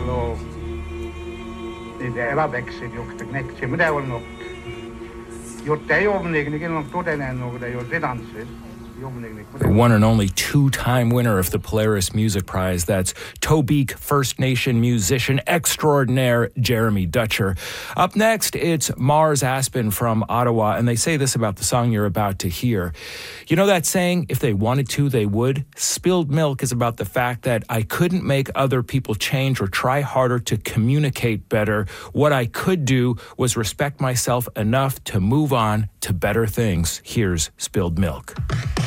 Lo eläväksi juokta nekti. Mitä on ollut? Jotta ei ole niinkin on todennut, että ei ole sedanssi. The one and only two-time winner of the Polaris Music Prize. That's Tobique First Nation musician extraordinaire Jeremy Dutcher. Up next, it's Mars Aspen from Ottawa, and they say this about the song you're about to hear. You know that saying, if they wanted to, they would? Spilled Milk is about the fact that I couldn't make other people change or try harder to communicate better. What I could do was respect myself enough to move on to better things. Here's Spilled Milk.